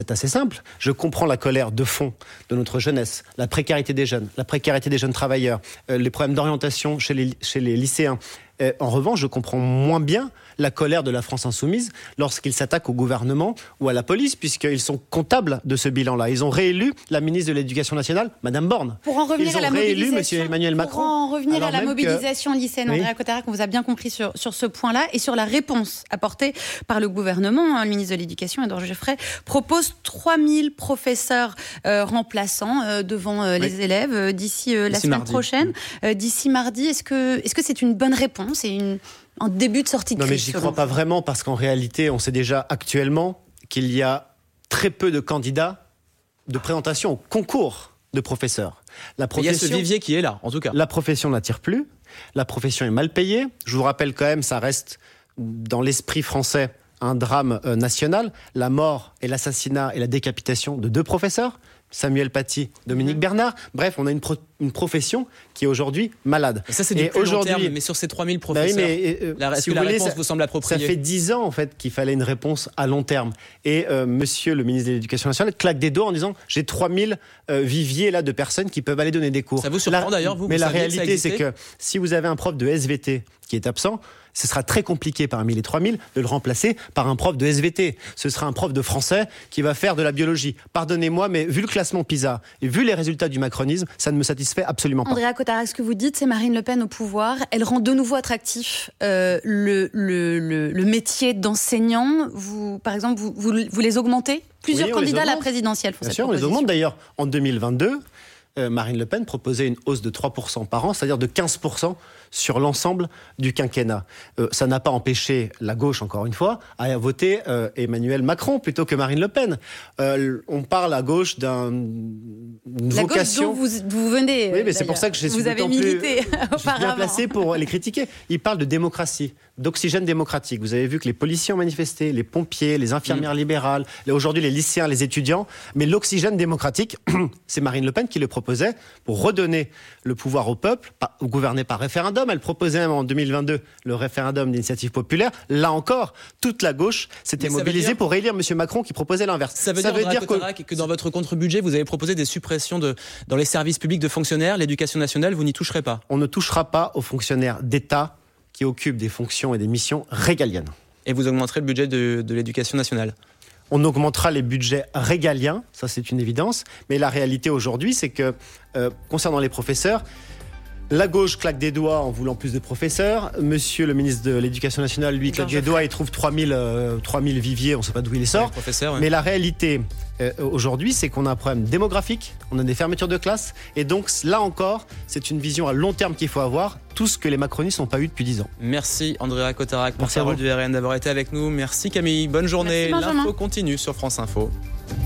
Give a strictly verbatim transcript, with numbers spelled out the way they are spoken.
c'est assez simple. Je comprends la colère de fond de notre jeunesse, la précarité des jeunes, la précarité des jeunes travailleurs, euh, les problèmes d'orientation chez les, chez les lycéens. Euh, en revanche, je comprends moins bien la colère de la France insoumise lorsqu'ils s'attaquent au gouvernement ou à la police, puisqu'ils sont comptables de ce bilan-là. Ils ont réélu la ministre de l'Éducation nationale, Madame Borne. Pour en revenir Ils ont à la réélu mobilisation, Monsieur Emmanuel Macron. Pour en revenir à la mobilisation que... lycéenne, oui. Andréa Cotarac, on vous a bien compris sur, sur ce point-là et sur la réponse apportée par le gouvernement. Le ministre de l'Éducation, Édouard Geoffray, propose trois mille professeurs euh, remplaçants euh, devant euh, les oui. élèves euh, d'ici euh, la semaine mardi. prochaine. Euh, d'ici mardi, est-ce que, est-ce que c'est une bonne réponse et une en début de sortie de crise? Non, mais j'y crois pas vraiment, parce qu'en réalité, on sait déjà actuellement qu'il y a très peu de candidats de présentation au concours de professeurs. La profession, il y a ce vivier qui est là, en tout cas. La profession n'attire plus, la profession est mal payée. Je vous rappelle quand même, ça reste dans l'esprit français un drame euh, national, la mort et l'assassinat et la décapitation de deux professeurs, Samuel Paty, Dominique mmh. Bernard. Bref, on a une, pro- une profession qui est aujourd'hui malade. Et ça, c'est du et plus aujourd'hui, long terme, mais sur ces trois mille professeurs, bah oui, mais, euh, la, est-ce si que la voulez, réponse ça, vous semble appropriée? Ça fait dix ans, en fait, qu'il fallait une réponse à long terme. Et euh, monsieur le ministre de l'Éducation nationale claque des doigts en disant « j'ai trois mille euh, viviers là, de personnes qui peuvent aller donner des cours ». Ça vous surprend la, d'ailleurs, vous? Mais vous la que réalité, c'est que si vous avez un prof de S V T qui est absent, ce sera très compliqué parmi les trois mille de le remplacer par un prof de S V T. Ce sera un prof de français qui va faire de la biologie. Pardonnez-moi, mais vu le classement PISA et vu les résultats du macronisme, ça ne me satisfait absolument pas. Andréa Cotarac, ce que vous dites, c'est Marine Le Pen au pouvoir. Elle rend de nouveau attractif euh, le, le, le, le métier d'enseignant. Vous, par exemple, vous, vous, vous les augmentez? Plusieurs oui, candidats à la présidentielle font Bien cette sûr, on les proposition. augmente. D'ailleurs, en deux mille vingt-deux, euh, Marine Le Pen proposait une hausse de trois pour cent par an, c'est-à-dire de quinze pour cent sur l'ensemble du quinquennat. Euh, ça n'a pas empêché la gauche, encore une fois, à voter euh, Emmanuel Macron plutôt que Marine Le Pen. Euh, on parle à gauche d'un, d'une la vocation... gauche dont vous, vous venez. Oui, mais c'est pour ça que je suis vous avez milité plus, auparavant. Je suis bien placé pour les critiquer. Ils parlent de démocratie, d'oxygène démocratique. Vous avez vu que les policiers ont manifesté, les pompiers, les infirmières mmh. libérales, aujourd'hui les lycéens, les étudiants. Mais l'oxygène démocratique, c'est Marine Le Pen qui le proposait pour redonner le pouvoir au peuple, gouverner par référendum. Elle proposait même en deux mille vingt-deux le référendum d'initiative populaire. Là encore, toute la gauche s'était mobilisée dire... pour réélire M. Macron qui proposait l'inverse. Ça veut ça dire, veut dire que... que dans votre contre-budget, vous avez proposé des suppressions de, dans les services publics de fonctionnaires, l'éducation nationale, vous n'y toucherez pas? On ne touchera pas aux fonctionnaires d'État qui occupent des fonctions et des missions régaliennes. Et vous augmenterez le budget de, de l'éducation nationale? On augmentera les budgets régaliens, ça c'est une évidence. Mais la réalité aujourd'hui, c'est que, euh, concernant les professeurs, la gauche claque des doigts en voulant plus de professeurs. Monsieur le ministre de l'Éducation nationale, lui, claque des doigts et trouve trois mille, euh, trois mille viviers, on ne sait pas d'où il les sort. Ouais, ouais. Mais la réalité, euh, aujourd'hui, c'est qu'on a un problème démographique, on a des fermetures de classes. Et donc, là encore, c'est une vision à long terme qu'il faut avoir. Tout ce que les macronistes n'ont pas eu depuis dix ans. Merci Andréa Cotarac, porte-parole du R N, d'avoir été avec nous. Merci Camille, bonne journée. Merci, L'info continue sur France Info.